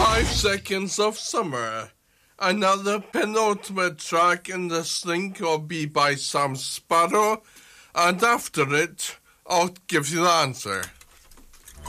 5 Seconds of Summer. Another penultimate track in the sync will be by Sam Sparro, and after it, I'll give you the answer.